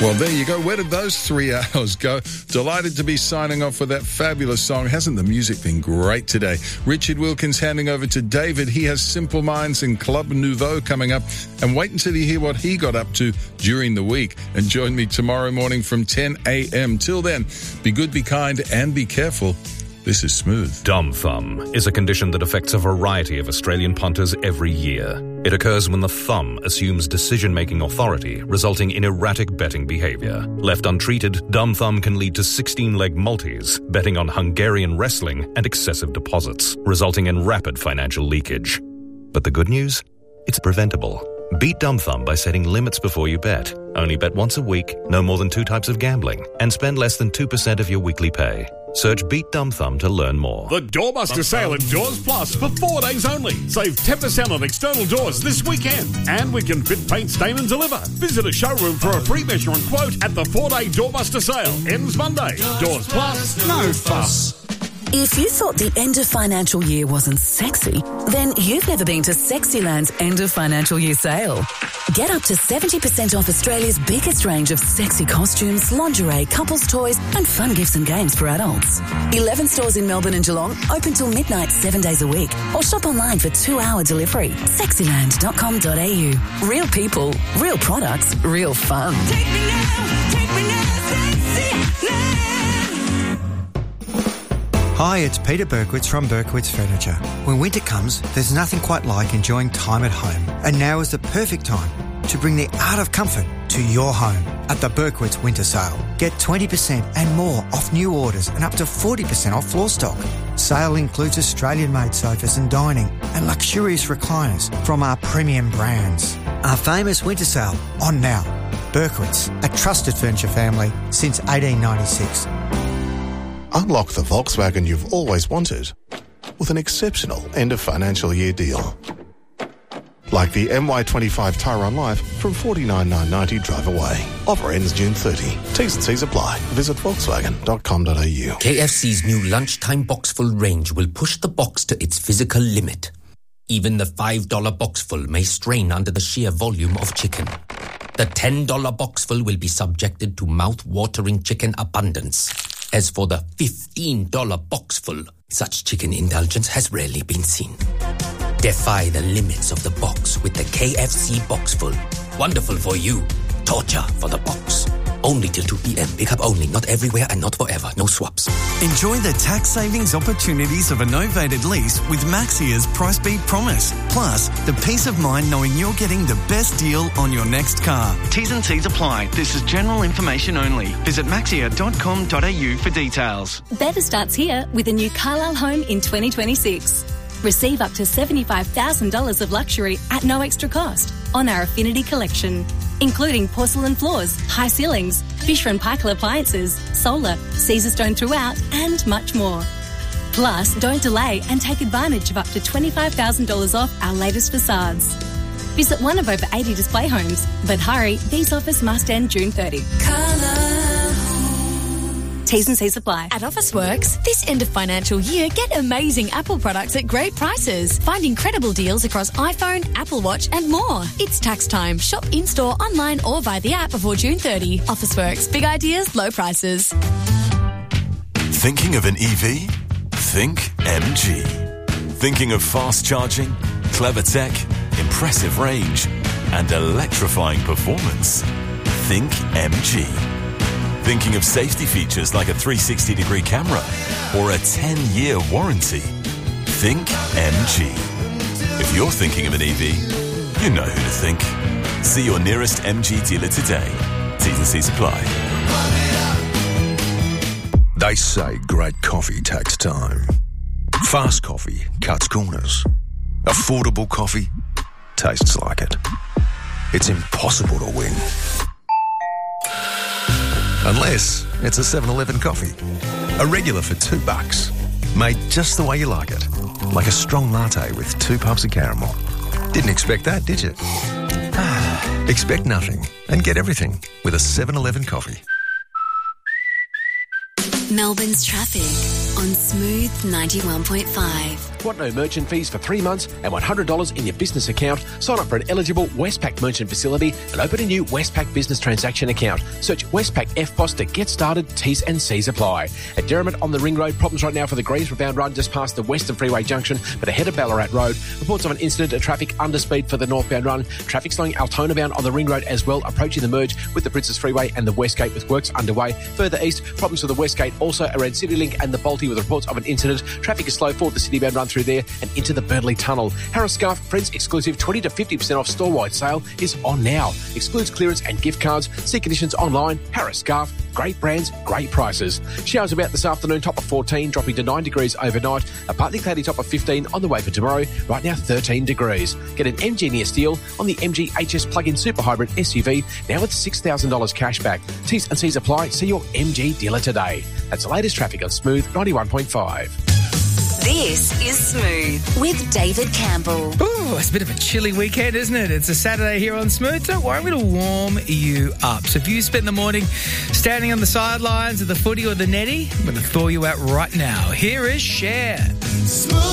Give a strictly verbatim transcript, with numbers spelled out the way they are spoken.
Well, there you go. Where did those three hours go? Delighted to be signing off with that fabulous song. Hasn't the music been great today? Richard Wilkins handing over to David. He has Simple Minds and Club Nouveau coming up. And wait until you hear what he got up to during the week. And join me tomorrow morning from ten a.m. Till then, be good, be kind, and be careful. This is Smooth. Dumb thumb is a condition that affects a variety of Australian punters every year. It occurs when the thumb assumes decision-making authority, resulting in erratic betting behaviour. Left untreated, dumb thumb can lead to sixteen-leg multis, betting on Hungarian wrestling and excessive deposits, resulting in rapid financial leakage. But the good news? It's preventable. Beat dumb thumb by setting limits before you bet. Only bet once a week, no more than two types of gambling, and spend less than two percent of your weekly pay. Search Beat Dumb Thumb to learn more. The Doorbuster sale at Doors Plus for four days only. Save ten percent on external doors this weekend. And we can fit, paint, stain and deliver. Visit a showroom for a free measure and quote at the four-day Doorbuster sale. Ends Monday. Doors Plus, no fuss. If you thought the end of financial year wasn't sexy, then you've never been to Sexyland's end of financial year sale. Get up to seventy percent off Australia's biggest range of sexy costumes, lingerie, couples toys and fun gifts and games for adults. eleven stores in Melbourne and Geelong, open till midnight seven days a week. Or shop online for two-hour delivery. sexyland dot com dot a u. Real people, real products, real fun. Take me now, take me now, Sexyland. Hi, it's Peter Berkowitz from Berkowitz Furniture. When winter comes, there's nothing quite like enjoying time at home. And now is the perfect time to bring the art of comfort to your home at the Berkowitz Winter Sale. Get twenty percent and more off new orders and up to forty percent off floor stock. Sale includes Australian-made sofas and dining and luxurious recliners from our premium brands. Our famous winter sale on now. Berkowitz, a trusted furniture family since eighteen ninety-six. Unlock the Volkswagen you've always wanted with an exceptional end of financial year deal. Like the M Y twenty-five Tyron Life from forty-nine thousand nine hundred ninety drive away. Offer ends June thirtieth. T's and C's apply. Visit volkswagen dot com dot a u. K F C's new lunchtime boxful range will push the box to its physical limit. Even the five dollar boxful may strain under the sheer volume of chicken. The ten dollar boxful will be subjected to mouth-watering chicken abundance. As for the fifteen dollar boxful, such chicken indulgence has rarely been seen. Defy the limits of the box with the K F C Boxful. Wonderful for you. Torture for the box. Only till two p.m. Pick up only, not everywhere and not forever. No swaps. Enjoy the tax savings opportunities of a novated lease with Maxia's Price Beat Promise. Plus, the peace of mind knowing you're getting the best deal on your next car. T's and C's apply. This is general information only. Visit maxia dot com dot a u for details. Better starts here with a new Carlisle home in twenty twenty-six. Receive up to seventy-five thousand dollars of luxury at no extra cost on our Affinity collection, including porcelain floors, high ceilings, Fisher and Paykel appliances, solar, Caesar stone throughout, and much more. Plus, don't delay and take advantage of up to twenty-five thousand dollars off our latest facades. Visit one of over eighty display homes, but hurry, these offers must end June thirtieth. T's and C's apply. At Officeworks, this end of financial year, get amazing Apple products at great prices. Find incredible deals across iPhone, Apple Watch and more. It's tax time. Shop in-store, online or via the app before June thirtieth. Officeworks. Big ideas, low prices. Thinking of an E V? Think M G. Thinking of fast charging, clever tech, impressive range and electrifying performance? Think M G. Thinking of safety features like a three sixty degree camera or a ten year warranty? Think M G. If you're thinking of an E V, you know who to think. See your nearest M G dealer today. T's and C's apply. They say great coffee takes time. Fast coffee cuts corners. Affordable coffee tastes like it. It's impossible to win. Unless it's a seven eleven coffee. A regular for two bucks. Made just the way you like it. Like a strong latte with two puffs of caramel. Didn't expect that, did you? Expect nothing and get everything with a seven eleven coffee. Melbourne's traffic on Smooth ninety-one point five. Want no merchant fees for three months and one hundred dollars in your business account? Sign up for an eligible Westpac merchant facility and open a new Westpac business transaction account. Search Westpac F P O S to get started. T's and C's apply. At Derrimut on the Ring Road, problems right now for the Greensborough Run just past the Western Freeway Junction, but ahead of Ballarat Road. Reports of an incident of traffic underspeed for the northbound run. Traffic slowing Altona bound on the Ring Road as well, approaching the merge with the Princess Freeway and the Westgate with works underway. Further east, problems with the Westgate also around CityLink and the Balti with reports of an incident. Traffic is slow for the City bound run through there and into the Burnley Tunnel. Harris Scarf Friends exclusive twenty to fifty percent off store-wide sale is on now. Excludes clearance and gift cards. See conditions online. Harris Scarf. Great brands, great prices. Showers about this afternoon, top of fourteen, dropping to nine degrees overnight. A partly cloudy top of fifteen on the way for tomorrow. Right now, thirteen degrees. Get an M G near Steel on the M G H S plug-in super hybrid S U V, now with six thousand dollars cash back. T's and C's apply. See your M G dealer today. That's the latest traffic on Smooth ninety-one point five. This is Smooth with David Campbell. Ooh, it's a bit of a chilly weekend, isn't it? It's a Saturday here on Smooth. Don't worry, I'm going to warm you up. So if you spend the morning standing on the sidelines of the footy or the netty, I'm going to thaw you out right now. Here is Cher. Smooth.